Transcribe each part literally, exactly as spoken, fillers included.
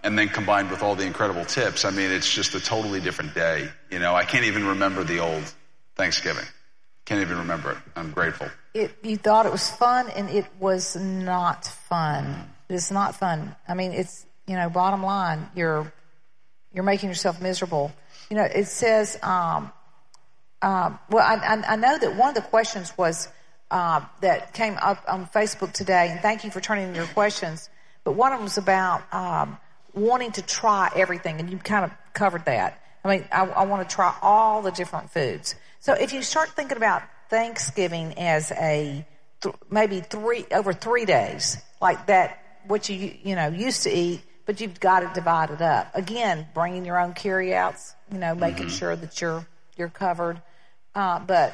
and then combined with all the incredible tips, I mean, it's just a totally different day. You know, I can't even remember the old Thanksgiving. Can't even remember it. I'm grateful. It, you thought it was fun, and it was not fun. It's not fun. I mean, it's, you know, bottom line, you're you're making yourself miserable. You know, it says, um, um, well, I, I, I know that one of the questions was uh, that came up on Facebook today, and thank you for turning in your questions, but one of them was about um, wanting to try everything, and you kind of covered that. I mean, I, I want to try all the different foods. So if you start thinking about Thanksgiving as a th- maybe three over three days, like that, what you you know used to eat, but you've got it divided up. Again, bringing your own carryouts, you know, making mm-hmm. sure that you're you're covered. Uh, but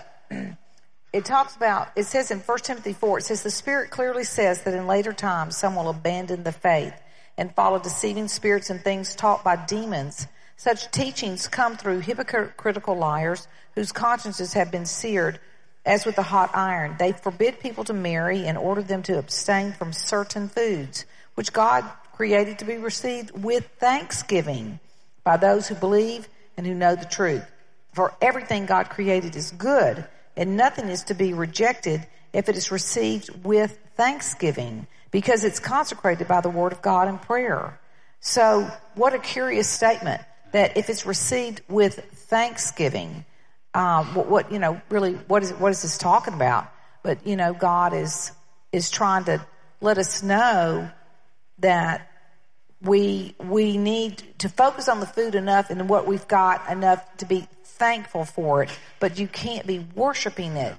it talks about, it says in First Timothy four, it says the Spirit clearly says that in later times some will abandon the faith and follow deceiving spirits and things taught by demons. Such teachings come through hypocritical liars whose consciences have been seared as with a hot iron. They forbid people to marry and order them to abstain from certain foods, which God created to be received with thanksgiving by those who believe and who know the truth. For everything God created is good, and nothing is to be rejected if it is received with thanksgiving, because it's consecrated by the word of God and prayer. So what a curious statement, that if it's received with thanksgiving, um, what, what, you know, really, what is, what is this talking about? But, you know, God is, is trying to let us know that we, we need to focus on the food enough and what we've got enough to be thankful for it, but you can't be worshiping it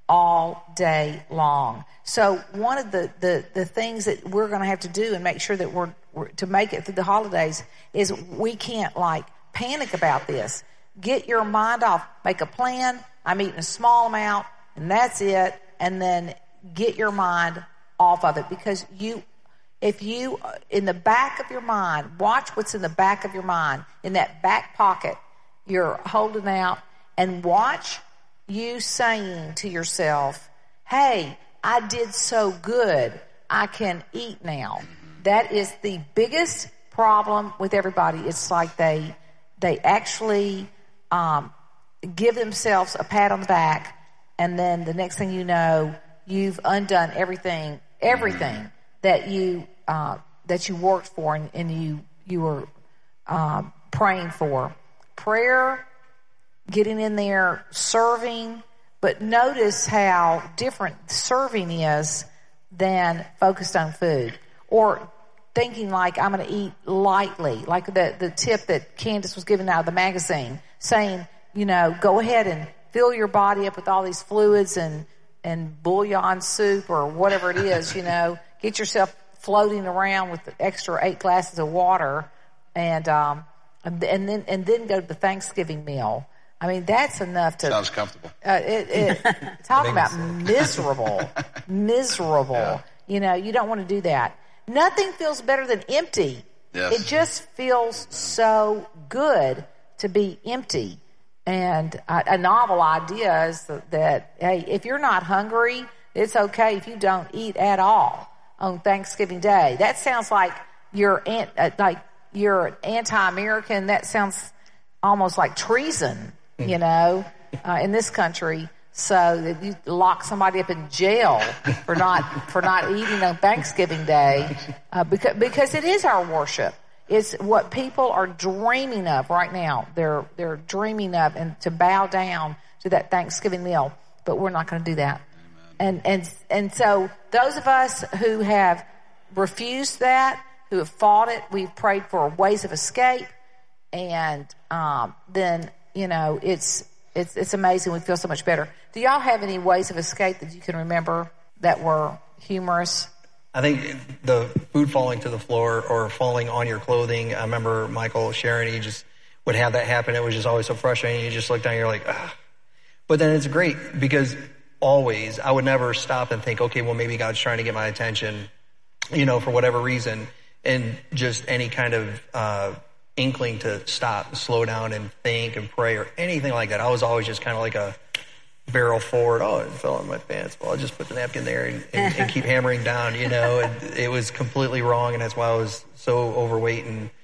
all day long. So one of the, the, the things that we're going to have to do and make sure that we're, we're to make it through the holidays is we can't like panic about this. Get your mind off. Make a plan. I'm eating a small amount and that's it. And then get your mind off of it, because you, if you, in the back of your mind, watch what's in the back of your mind, in that back pocket you're holding out, and watch you saying to yourself, hey, I did so good, I can eat now. That is the biggest problem with everybody. It's like they they actually um, give themselves a pat on the back, and then the next thing you know, you've undone everything, everything that you uh, that you worked for and, and you you were um, praying for. Prayer, getting in there, serving, but notice how different serving is than focused on food. Or thinking like, I'm going to eat lightly, like the, the tip that Candace was giving out of the magazine, saying, you know, go ahead and fill your body up with all these fluids and, and bouillon soup or whatever it is, you know, get yourself floating around with the extra eight glasses of water and, um, and then, and then go to the Thanksgiving meal. I mean, that's enough to... Sounds comfortable. Uh, it, it, talk about miserable, miserable. Yeah. You know, you don't want to do that. Nothing feels better than empty. Yes. It just feels so good to be empty. And a, a novel idea is that, that, hey, if you're not hungry, it's okay if you don't eat at all on Thanksgiving Day. That sounds like you're an, uh, like you're anti-American. That sounds almost like treason, you know, uh, in this country. So that you lock somebody up in jail for not for not eating on Thanksgiving Day, uh, because because it is our worship. It's what people are dreaming of right now. They're they're dreaming of, and to bow down to that Thanksgiving meal. But we're not going to do that. Amen. And and and so those of us who have refused that, who have fought it, we've prayed for ways of escape, and um, then you know it's it's it's amazing. We feel so much better. Do y'all have any ways of escape that you can remember that were humorous? I think the food falling to the floor or falling on your clothing. I remember Michael sharing, he just would have that happen. It was just always so frustrating. You just look down and you're like, ugh. But then it's great because always I would never stop and think, okay, well, maybe God's trying to get my attention, you know, for whatever reason. And just any kind of uh inkling to stop, slow down and think and pray or anything like that. I was always just kind of like a barrel forward. Oh, it fell on my pants. Well, I'll just put the napkin there and, and, and keep hammering down, you know. And it was completely wrong, and that's why I was so overweight and